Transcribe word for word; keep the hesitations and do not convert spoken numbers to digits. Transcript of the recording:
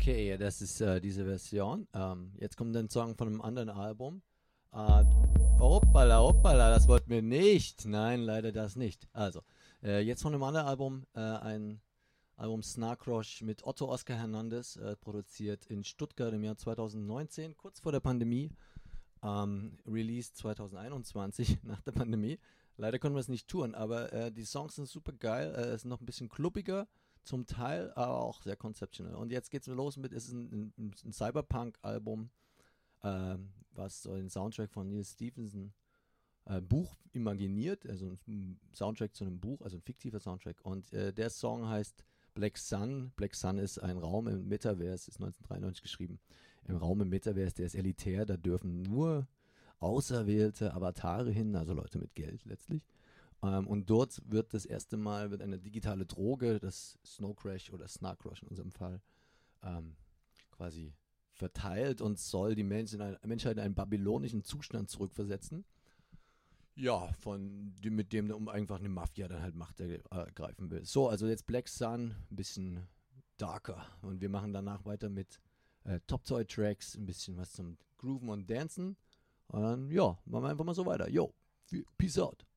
Okay, das ist äh, diese Version. Ähm, jetzt kommt ein Song von einem anderen Album. Äh, hoppala, hoppala, das wollten wir nicht. Nein, leider das nicht. Also, äh, jetzt von einem anderen Album, äh, ein Album Snarkrosh mit Otto Oskar Hernandez, äh, produziert in Stuttgart im Jahr zweitausendneunzehn, kurz vor der Pandemie. Ähm, released zweitausendeinundzwanzig, nach der Pandemie. Leider können wir es nicht touren, aber äh, die Songs sind super geil. Äh, es ist noch ein bisschen klubbiger zum Teil, aber auch sehr konzeptionell. Und jetzt geht's los mit, es ist ein, ein, ein Cyberpunk-Album, ähm, was so den Soundtrack von Neil Stephenson äh, Buch imaginiert, also ein Soundtrack zu einem Buch, also ein fiktiver Soundtrack. Und äh, der Song heißt Black Sun. Black Sun ist ein Raum im Metaverse, ist neunzehnhundertdreiundneunzig geschrieben. Im Raum im Metaverse, der ist elitär, da dürfen nur auserwählte Avatare hin, also Leute mit Geld letztlich. Ähm, und dort wird das erste Mal wird eine digitale Droge, das Snow Crash oder Snarkrush in unserem Fall, ähm, quasi verteilt und soll die Mensch in ein, Menschheit in einen babylonischen Zustand zurückversetzen. Ja, von dem, mit dem um einfach eine Mafia dann halt Macht ergreifen will. So, also jetzt Black Sun, ein bisschen darker. Und wir machen danach weiter mit äh, Top Toy Tracks, ein bisschen was zum Grooven und Dancen. Und dann, ja, machen wir einfach mal so weiter. Yo, peace out.